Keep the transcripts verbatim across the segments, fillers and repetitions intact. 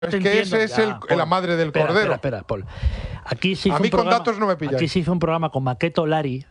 Es que ese es el, Paul, la madre del espera, cordero. Espera, espera, Paul. Aquí se hizo A mí un con programa, datos no me pilláis. Aquí se hizo un programa con Maqueto Lari.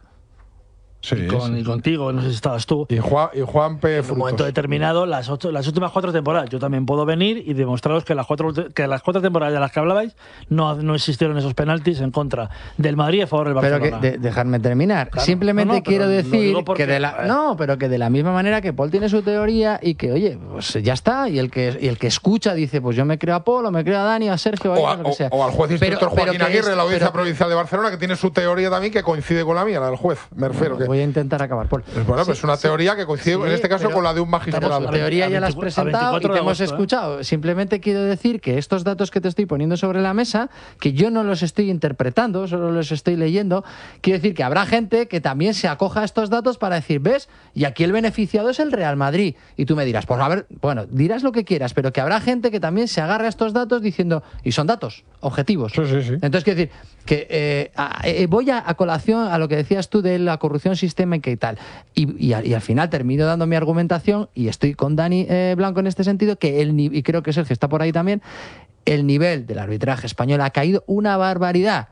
Sí, y, con, sí. y contigo, no sé si estabas tú. Y Juan, y Juan P. En un momento determinado, las, ocho, las últimas cuatro temporadas. Yo también puedo venir y demostraros que las cuatro, que las cuatro temporadas de las que hablabais no, no existieron esos penaltis en contra del Madrid a favor del Barcelona. Pero que, de, dejarme terminar. Claro. Simplemente No, no, quiero decir porque, que de la no, pero que de la misma manera que Paul tiene su teoría y que, oye, pues ya está. Y el que y el que escucha dice, pues yo me creo a Paul, o me creo a Dani, a Sergio, o, a, a, lo que sea. o al juez instructor pero, Joaquín pero Aguirre, es, de la Audiencia pero, Provincial de Barcelona, que tiene su teoría también que coincide con la mía, la del juez. Me refiero bueno, que voy a intentar acabar, Paul. Pues bueno, pues es una teoría que coincide, sí, en este caso, con la de un magistrado. La teoría ya la has presentado y te hemos agosto, escuchado. ¿eh? Simplemente quiero decir que estos datos que te estoy poniendo sobre la mesa, que yo no los estoy interpretando, solo los estoy leyendo, quiero decir que habrá gente que también se acoja a estos datos para decir, ¿ves? Y aquí el beneficiado es el Real Madrid. Y tú me dirás, pues a ver, bueno, dirás lo que quieras, pero que habrá gente que también se agarre a estos datos diciendo, y son datos objetivos. Sí, sí, sí. Entonces, quiero decir, que eh, a, eh, voy a, a colación a lo que decías tú de la corrupción sistémica y tal. Y, y, a, y al final termino dando mi argumentación y estoy con Dani eh, Blanco en este sentido, que el, y creo que Sergio está por ahí también, el nivel del arbitraje español ha caído una barbaridad.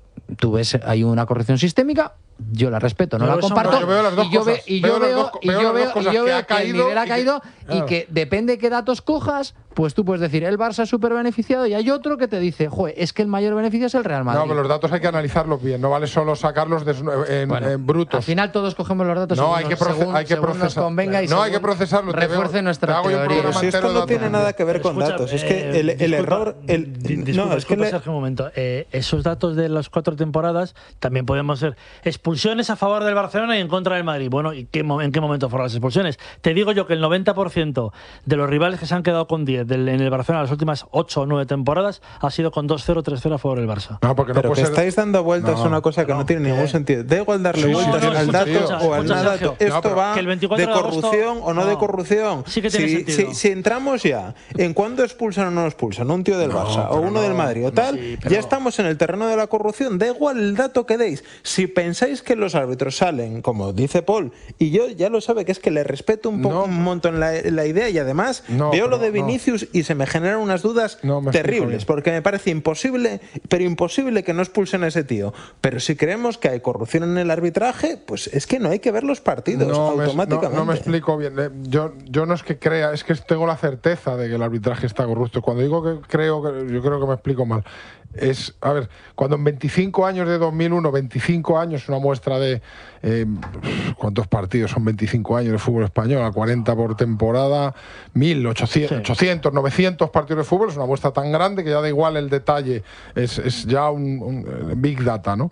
Tú ves, hay una corrupción sistémica, yo la respeto, no yo la comparto. No, yo veo las dos y yo, cosas. ve, y yo veo, veo, dos, y yo veo, y yo veo que, que el nivel ha caído y que, claro. y que depende de qué datos cojas, pues tú puedes decir, el Barça es súper beneficiado y hay otro que te dice, joder, es que el mayor beneficio es el Real Madrid. No, pero los datos hay que analizarlos bien, no vale solo sacarlos de, en, bueno, en brutos. Al final todos cogemos los datos no, según, hay que, proce según, hay que según nos convenga y no, hay según que procesarlo. refuerce veo, nuestra teoría. Pero si esto no tiene nada que ver con Escucha, datos, eh, es que el, el disculpa, error... El, disculpa, no, es que disculpa, le... Sergio, un momento. Eh, esos datos de las cuatro temporadas también podemos ser expulsiones a favor del Barcelona y en contra del Madrid. Bueno, ¿y qué, en qué momento fueron las expulsiones? Te digo yo que el noventa por ciento de los rivales que se han quedado con diez del, en el Barcelona las últimas ocho o nueve temporadas ha sido con dos cero, tres cero a favor del Barça. No, porque no pero puede que ser... estáis dando vueltas no, a una cosa que no, no tiene ningún eh, sentido. Da igual darle sí, vueltas sí, no, al escucha, dato escucha, o al escucha, nada. Sergio, Esto no, va que el veinticuatro de de agosto, corrupción o no, no de corrupción. Sí que tiene si, sentido. si, si entramos ya en cuándo expulsan o no expulsan a un tío del No, Barça o pero uno no, del Madrid o tal, sí, pero- ya estamos en el terreno de la corrupción. Da igual el dato que deis. Si pensáis que los árbitros salen, como dice Paul, y yo ya lo sabe, que es que le respeto un, poco, No. un montón la, la idea y además No, veo pero lo de no. Vinicius y se me generan unas dudas No, me explico terribles, bien. porque me parece imposible, pero imposible que no expulsen a ese tío. Pero si creemos que hay corrupción en el arbitraje, pues es que no hay que ver los partidos no, automáticamente. Me, no, no me explico bien. Eh, Yo, yo no es que crea, es que tengo la certeza de que el arbitraje está corrupto. Cuando digo que creo, que yo creo que me explico mal. Es, a ver, cuando en veinticinco años de dos mil uno, veinticinco años, una muestra de eh, ¿cuántos partidos son veinticinco años de fútbol español? A cuarenta por temporada, mil ochocientos, ochocientos, novecientos partidos de fútbol, es una muestra tan grande que ya da igual el detalle, es, es ya un, un big data, ¿no?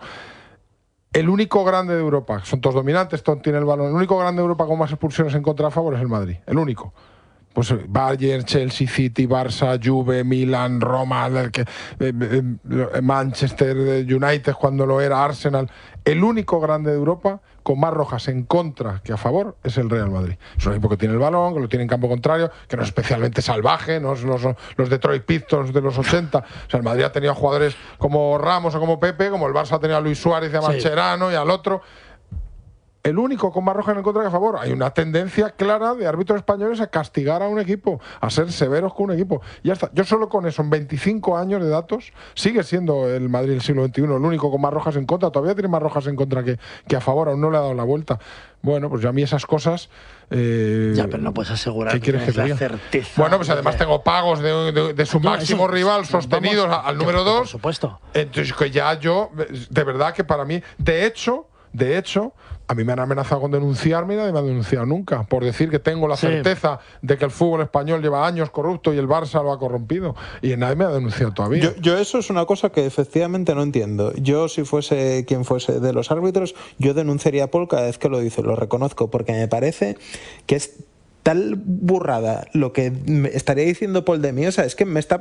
El único grande de Europa, son todos dominantes, todos tienen el balón, el único grande de Europa con más expulsiones en contra a favor es el Madrid, el único. Pues Bayern, Chelsea, City, Barça, Juve, Milan, Roma, el que, eh, eh, Manchester United cuando lo era, Arsenal. El único grande de Europa con más rojas en contra que a favor es el Real Madrid. Es un equipo que tiene el balón, que lo tiene en campo contrario, que no es especialmente salvaje, no son los, los Detroit Pistons de los ochenta. O sea, el Madrid ha tenido jugadores como Ramos o como Pepe, como el Barça ha tenido a Luis Suárez y a Mascherano, sí, y al otro. El único con más rojas en contra que a favor. Hay una tendencia clara de árbitros españoles a castigar a un equipo, a ser severos con un equipo. Y ya está. Yo solo con eso, en veinticinco años de datos, sigue siendo el Madrid del siglo veintiuno el único con más rojas en contra. Todavía tiene más rojas en contra que, que a favor, aún no le ha dado la vuelta. Bueno, pues yo a mí esas cosas... Eh, ya, pero no puedes asegurar ¿qué quieres que te la diga? certeza. Bueno, pues además tengo pagos de, de, de su no, máximo eso, rival sostenidos vamos, al número dos. Por supuesto. Entonces, que ya yo, de verdad que para mí, de hecho... De hecho, a mí me han amenazado con denunciarme y nadie me ha denunciado nunca, por decir que tengo la sí. certeza de que el fútbol español lleva años corrupto y el Barça lo ha corrompido. Y nadie me ha denunciado todavía. Yo, yo eso es una cosa que efectivamente no entiendo. Yo, si fuese quien fuese de los árbitros, yo denunciaría a Paul cada vez que lo dice, lo reconozco, porque me parece que es tal burrada lo que estaría diciendo Paul de mí, o sea, es que me está...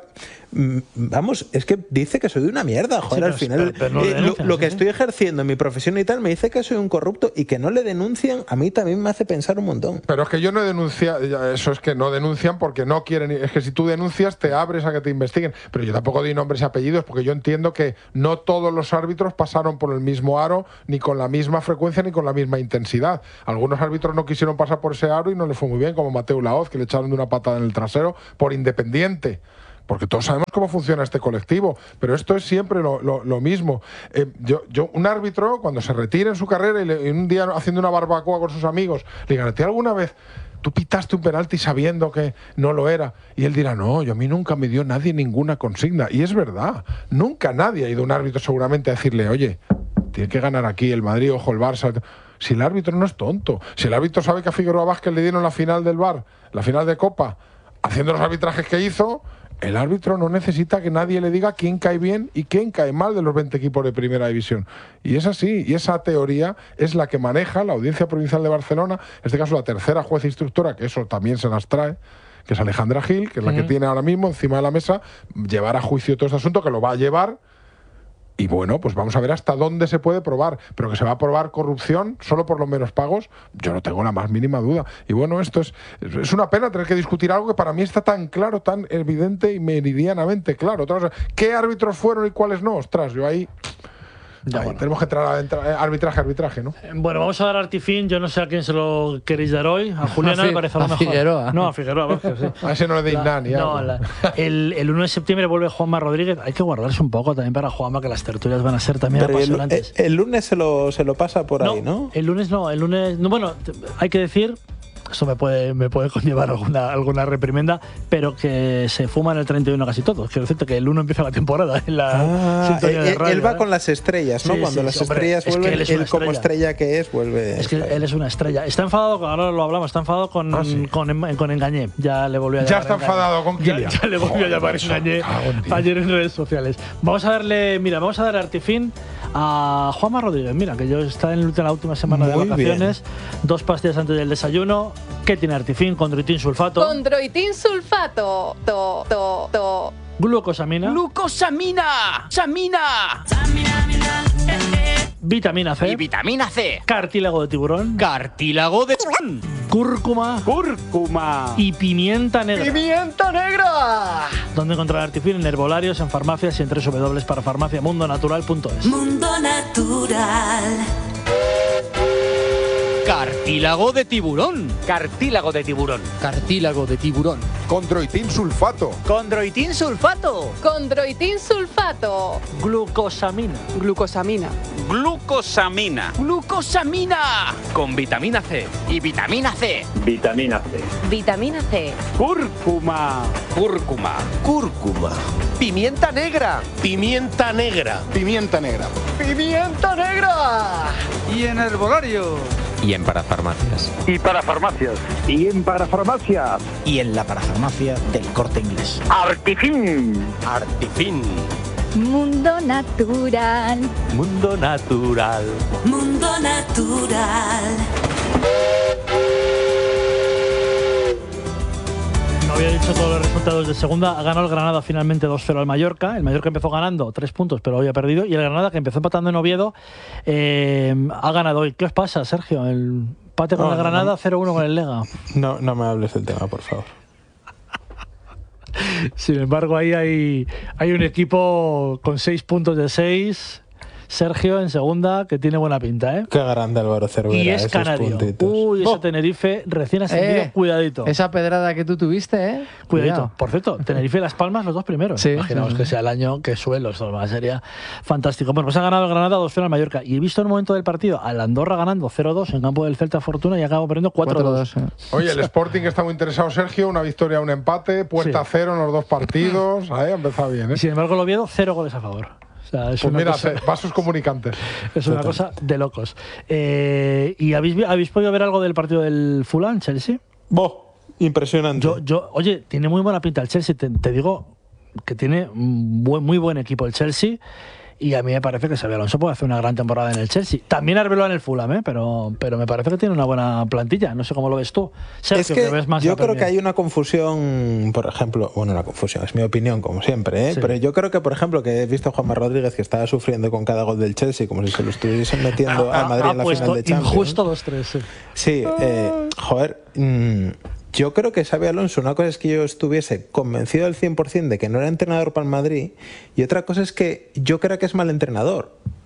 Vamos, es que dice que soy una mierda, joder, sí, al final pero, pero no eh, lo, lo que ¿sí? estoy ejerciendo en mi profesión y tal, me dice que soy un corrupto y que no le denuncian, a mí también me hace pensar un montón. Pero es que yo no he denunciado, eso es que no denuncian porque no quieren, es que si tú denuncias te abres a que te investiguen, pero yo tampoco di nombres y apellidos porque yo entiendo que no todos los árbitros pasaron por el mismo aro, ni con la misma frecuencia, ni con la misma intensidad. Algunos árbitros no quisieron pasar por ese aro y no les fue muy bien, como Mateu Laoz, que le echaron de una patada en el trasero por independiente. porque todos sabemos cómo funciona este colectivo, pero esto es siempre lo, lo, lo mismo. Eh, yo, yo, un árbitro, cuando se retire en su carrera y, le, y un día haciendo una barbacoa con sus amigos, le digan, ¿a ti alguna vez tú pitaste un penalti sabiendo que no lo era? Y él dirá, no, yo a mí nunca me dio nadie ninguna consigna. Y es verdad, nunca nadie ha ido a un árbitro seguramente a decirle, oye, tiene que ganar aquí el Madrid, ojo el Barça. Si el árbitro no es tonto, si el árbitro sabe que a Figueroa Vázquez le dieron la final del V A R, la final de Copa, haciendo los arbitrajes que hizo, el árbitro no necesita que nadie le diga quién cae bien y quién cae mal de los veinte equipos de Primera División. Y es así, y esa teoría es la que maneja la Audiencia Provincial de Barcelona, en este caso la tercera jueza instructora, que eso también se las trae, que es Alejandra Gil, que es la uh-huh. que tiene ahora mismo encima de la mesa llevar a juicio todo este asunto, que lo va a llevar. Y bueno, pues vamos a ver hasta dónde se puede probar, pero que se va a probar corrupción solo por los menos pagos, yo no tengo la más mínima duda. Y bueno, esto es, es una pena tener que discutir algo que para mí está tan claro, tan evidente y meridianamente claro. Otra cosa, ¿qué árbitros fueron y cuáles no? Ostras, yo ahí... Ya, Ay, bueno. Tenemos que entrar a entrar, arbitraje, arbitraje, ¿no? Bueno, vamos a dar Artifin. Yo no sé a quién se lo queréis dar hoy. A Julián Álvarez, a lo mejor. Figueroa. No, a Figueroa Vázquez, sí. A ese no le deis nada ni No, la, el, el uno de septiembre vuelve Juanma Rodríguez. Hay que guardarse un poco también para Juanma, que las tertulias van a ser también Pero apasionantes. El, el, el lunes se lo, se lo pasa por no, ahí, ¿no? El lunes no. El lunes. No, bueno, hay que decir. Esto me puede, me puede conllevar alguna, alguna reprimenda, pero que se fuman el treinta y uno casi todos. Quiero decirte que el uno empieza la temporada en la ah, sintonía él, de radio. Él va ¿eh? con las estrellas, ¿no? Sí, Cuando sí, las sí, hombre, estrellas vuelven, es que él, él como estrella que es, vuelve... Es que él es una estrella. Está enfadado, ahora lo hablamos, está enfadado con, ah, sí. con, con Engañé. Ya le volvió a llamar. Ya está enfadado con Kylian. Ya, ya le volvió Joder, a llamar eso, Engañé ayer en redes sociales. Vamos a darle, mira, vamos a dar Artifin a Juanma Rodríguez. Mira, que yo está en la última semana Muy de vacaciones, bien. dos pastillas antes del desayuno. ¿Qué tiene Artifin? Condroitin sulfato. Condroitin sulfato. To, to, to. Glucosamina. ¡Glucosamina! ¡Samina! Vitamina C. Y vitamina C. Cartílago de tiburón. Cartílago de tiburón. Cúrcuma. Cúrcuma. Y pimienta negra. ¡Pimienta negra! ¿Dónde encontrar Artifin? En herbolarios, en farmacias y en doble u doble u doble u para farmacia mundo natural punto es. Mundo Natural. Cartílago de tiburón. Cartílago de tiburón. Cartílago de tiburón. Condroitin sulfato. Condroitin sulfato. Condroitin sulfato. Glucosamina. Glucosamina. Glucosamina. Glucosamina. Con vitamina C. Y vitamina C. Vitamina C. Vitamina C. Cúrcuma. Cúrcuma. Cúrcuma. Pimienta negra. Pimienta negra. Pimienta negra. Pimienta negra. Y en herbolario. Y en parafarmacias. Y para farmacias. Y en parafarmacias. Y en la parafarmacia del Corte Inglés. Artifin. Artifin. Mundo Natural. Mundo Natural. Mundo Natural. No había dicho todos los resultados de segunda. Ha ganado el Granada finalmente dos cero al Mallorca. El Mallorca empezó ganando tres puntos, pero hoy ha perdido. Y el Granada, que empezó empatando en Oviedo, eh, ha ganado hoy. ¿Qué os pasa, Sergio? El empate con no, el Granada, no, no. cero uno con el Lega. No, no me hables del tema, por favor. Sin embargo, ahí hay, hay un equipo con seis puntos de seis. Sergio en segunda, que tiene buena pinta, ¿eh? Qué grande Álvaro Cervera. Y es esos canario. puntitos. Uy, ese Oh. Tenerife recién ascendido, Eh, cuidadito. Esa pedrada que tú tuviste, ¿eh? Cuidadito. Cuidado. Por cierto, Tenerife y Las Palmas, los dos primeros. Sí, Imaginaos sí, sí. que sea el año que suelo, eso sería fantástico. Bueno, pues ha ganado el Granada dos cero al Mallorca. Y he visto en un momento del partido al Andorra ganando cero dos en campo del Celta Fortuna y acabo perdiendo cuatro dos. cuatro dos, Oye, el Sporting está muy interesado, Sergio. Una victoria, un empate, puerta Sí. cero en los dos partidos. Ahí ha empezado bien, ¿eh? Y sin embargo, el Oviedo, cero goles a favor. O sea, es Pues una mira, cosa, vasos comunicantes. es una cosa de locos. Eh, ¿Y habéis, vi- habéis podido ver algo del partido del Fulham, Chelsea? Boh, impresionante. Yo, yo, oye, tiene muy buena pinta el Chelsea. Te, te digo que tiene un buen, muy buen equipo el Chelsea. Y a mí me parece que Xabi Alonso puede hacer una gran temporada en el Chelsea. También Arbeloa en el Fulham, ¿eh? pero, pero me parece que tiene una buena plantilla. No sé cómo lo ves tú. Sergio, Es que ves más yo la creo Premier. que hay una confusión, por ejemplo, bueno, una confusión, es mi opinión como siempre, ¿eh? Sí. Pero yo creo que, por ejemplo, que he visto a Juanma Rodríguez que estaba sufriendo con cada gol del Chelsea como si se lo estuviesen metiendo Ha- al Madrid ha en la puesto final de Champions. injusto dos tres. Sí. Sí, eh, joder, mmm, yo creo que Xabi Alonso, una cosa es que yo estuviese convencido al cien por ciento de que no era entrenador para el Madrid y otra cosa es que yo creo que es mal entrenador.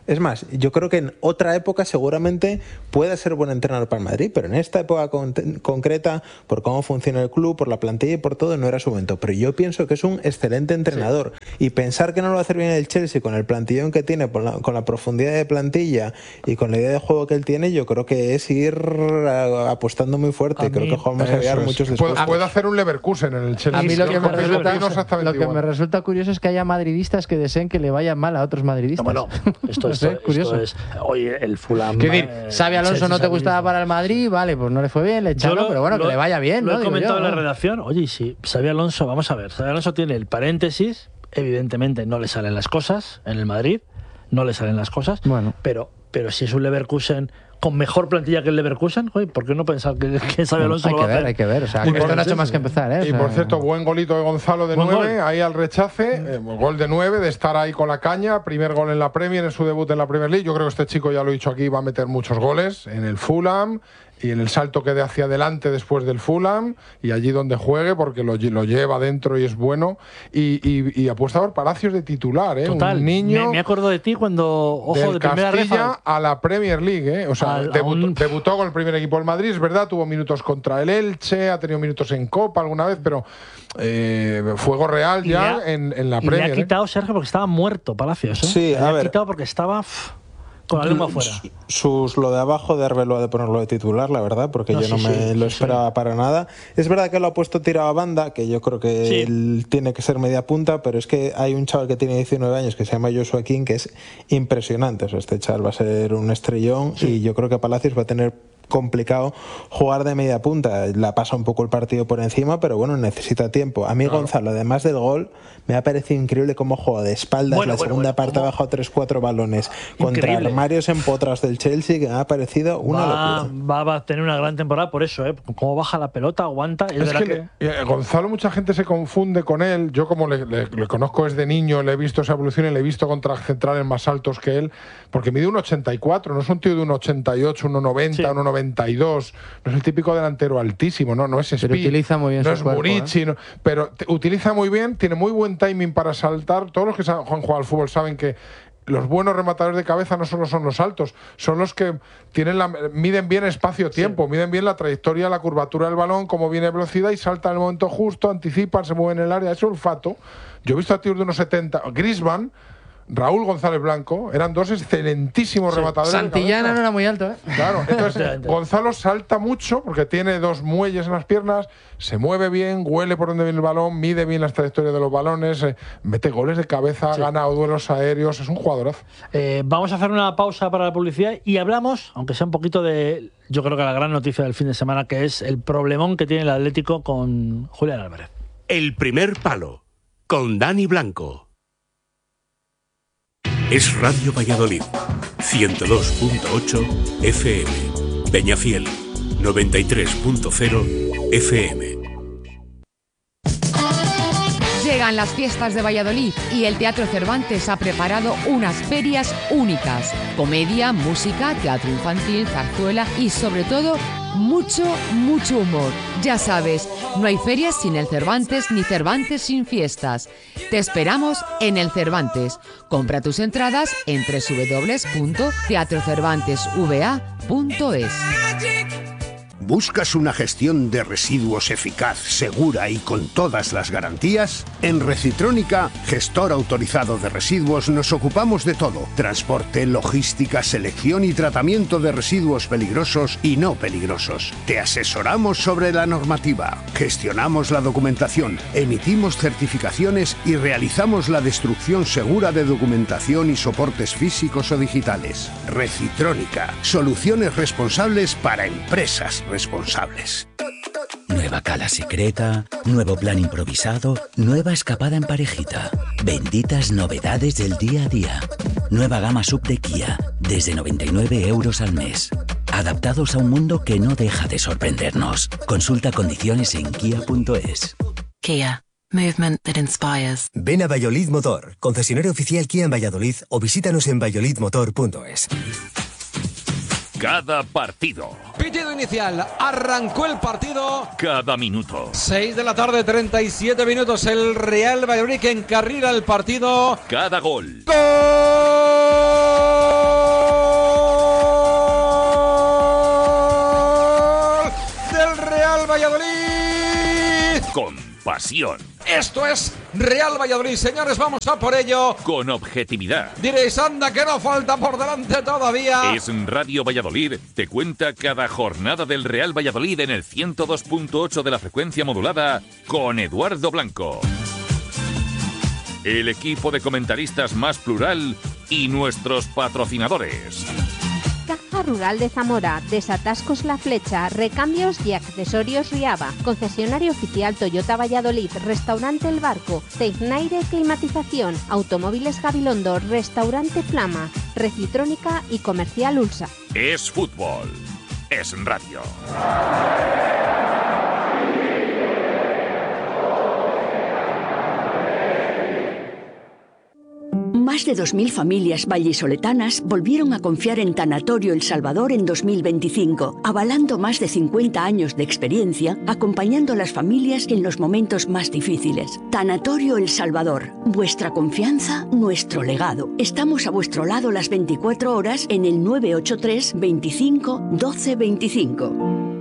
Es más, yo creo que en otra época seguramente pueda ser buen entrenador para el Madrid, pero en esta época con concreta, por cómo funciona el club, por la plantilla y por todo, no era su momento. Pero yo pienso que es un excelente entrenador. Sí. Y pensar que no lo va a hacer bien el Chelsea con el plantillón que tiene, con la, con la profundidad de plantilla y con la idea de juego que él tiene, yo creo que es ir apostando muy fuerte. A creo mí, que Juan va a llegar muchos después. Puede, puede hacer un Leverkusen en el Chelsea. A mí lo que, me resulta, lo que igual. me resulta curioso es que haya madridistas que deseen que le vaya mal a otros madridistas. No, bueno, esto, no es, sé, curioso. esto es. Oye, el Fulham. ¿Qué decir? Eh, Xabi Alonso no te gustaba para el Madrid, vale, pues no le fue bien, le echaron, pero bueno, lo, que le vaya bien. Lo ¿no? he comentado yo, en la ¿no? redacción. Oye, sí, Xabi Alonso, vamos a ver. Xabi Alonso tiene el paréntesis. Evidentemente no le salen las cosas en el Madrid. No le salen las cosas. Bueno. Pero, pero si es un Leverkusen con mejor plantilla que el Leverkusen, oye, ¿por qué no pensar que, que Xabi Alonso hay lo va que a ver, hacer? hay que ver. O sea, que esto no ha hecho más que empezar, ¿eh? O Y sea, por cierto, buen golito de Gonzalo de nueve, ahí al rechace, eh, gol de nueve, de estar ahí con la caña, primer gol en la Premier, en su debut en la Premier League. Yo creo que este chico, ya lo he dicho aquí, va a meter muchos goles en el Fulham y en el salto que dé hacia adelante después del Fulham y allí donde juegue, porque lo, lo lleva dentro y es bueno. Y, y, y apuesta por Palacios de titular, ¿eh? Total, un niño. Me, me acuerdo de ti cuando, ojo, del de primera Castilla refa, a la Premier League, ¿eh? O sea, Al- debutó, un- debutó con el primer equipo del Madrid, es verdad, tuvo minutos contra el Elche, ha tenido minutos en Copa alguna vez, pero eh, fuego real Y ya le ha- en, en la y le ha Premier. ¿eh? quitado, Sergio, porque estaba muerto Palacios. ¿eh? Sí, le a ha ver. quitado porque estaba pff, con la lengua afuera. Sus, lo de abajo de Arbeloa de ponerlo de titular, la verdad, porque No, yo sí, no me sí, lo sí, esperaba sí. para nada. Es verdad que lo ha puesto tirado a banda, que yo creo que Sí. él tiene que ser media punta, pero es que hay un chaval que tiene diecinueve años que se llama Joshua King, que es impresionante. O sea, este chaval va a ser un estrellón Sí. y yo creo que Palacios va a tener complicado jugar de media punta. La pasa un poco el partido por encima, pero bueno, necesita tiempo. A mí Claro. Gonzalo, además del gol, me ha parecido increíble cómo juega de espaldas, Bueno, la bueno, segunda bueno, parte cómo- ha bajado tres cuatro balones contra Increíble. armarios empotras del Chelsea, que me ha parecido una va, locura. va, va a tener una gran temporada por eso, ¿eh? Cómo baja la pelota, aguanta. Es, Es verdad que, que, le- eh, Gonzalo, mucha gente se confunde con él. Yo, como le, le- le conozco desde niño, le he visto esa evolución y le he visto contra centrales más altos que él, porque mide un ochenta y cuatro, no es un tío de un ochenta y ocho, un noventa, Sí. un noventa y dos. No es el típico delantero altísimo, no, no es Pero speed, utiliza muy bien no su es cuerpo, Murici, no- pero te- utiliza muy bien, tiene muy buen timing para saltar. Todos los que saben, han jugado al fútbol saben que los buenos rematadores de cabeza no solo son los altos, son los que tienen la, miden bien espacio-tiempo, sí. miden bien la trayectoria, la curvatura del balón, cómo viene velocidad y saltan en el momento justo, anticipan, se mueven en el área. Ese olfato. Yo he visto a tíos de unos setenta. Griezmann, Raúl González Blanco, eran dos excelentísimos Sí. rematadores. de Santillana cabeza. no era muy alto, ¿eh? Claro, entonces Efectivamente. Gonzalo salta mucho porque tiene dos muelles en las piernas, se mueve bien, huele por donde viene el balón, mide bien las trayectorias de los balones, eh, mete goles de cabeza, Sí. gana duelos aéreos, es un jugadorazo. Eh, vamos a hacer una pausa para la publicidad y hablamos, aunque sea un poquito de, yo creo que la gran noticia del fin de semana, que es el problemón que tiene el Atlético con Julián Álvarez. El primer palo, con Dani Blanco. Es Radio Valladolid, ciento dos punto ocho F M. Peñafiel, noventa y tres punto cero F M. Llegan las fiestas de Valladolid y el Teatro Cervantes ha preparado unas ferias únicas. Comedia, música, teatro infantil, zarzuela y sobre todo mucho, mucho humor. Ya sabes, no hay ferias sin el Cervantes ni Cervantes sin fiestas. Te esperamos en el Cervantes. Compra tus entradas en doble u doble u doble u punto teatro cervantes v a punto es. ¿Buscas una gestión de residuos eficaz, segura y con todas las garantías? En Recitrónica, gestor autorizado de residuos, nos ocupamos de todo. Transporte, logística, selección y tratamiento de residuos peligrosos y no peligrosos. Te asesoramos sobre la normativa, gestionamos la documentación, emitimos certificaciones y realizamos la destrucción segura de documentación y soportes físicos o digitales. Recitrónica, soluciones responsables para empresas responsables. Nueva cala secreta, nuevo plan improvisado, nueva escapada en parejita. Benditas novedades del día a día. Nueva gama sub de Kia, desde noventa y nueve euros al mes. Adaptados a un mundo que no deja de sorprendernos. Consulta condiciones en kia punto es. Kia. Movement that inspires. Ven a Valladolid Motor, concesionario oficial Kia en Valladolid, o visítanos en valladolid motor punto es. Cada partido. Pitido inicial. Arrancó el partido. Cada minuto. seis de la tarde, treinta y siete minutos. El Real Valladolid que encarrila el partido. Cada gol. ¡Gol! pasión. Esto es Real Valladolid, señores, vamos a por ello. Con objetividad. Diréis, anda, que no falta por delante todavía. Es Radio Valladolid, te cuenta cada jornada del Real Valladolid en el ciento dos punto ocho de la frecuencia modulada con Eduardo Blanco. El equipo de comentaristas más plural y nuestros patrocinadores. Caja Rural de Zamora, Desatascos La Flecha, Recambios y Accesorios Riaba, Concesionario Oficial Toyota Valladolid, Restaurante El Barco, Tecnaire Climatización, Automóviles Gabilondo, Restaurante Flama, Recitrónica y Comercial Ulsa. Es fútbol, es radio. Más de dos mil familias vallisoletanas volvieron a confiar en Tanatorio El Salvador en dos mil veinticinco, avalando más de cincuenta años de experiencia, acompañando a las familias en los momentos más difíciles. Tanatorio El Salvador, vuestra confianza, nuestro legado. Estamos a vuestro lado las veinticuatro horas en el nueve ocho tres, veinticinco, doce veinticinco.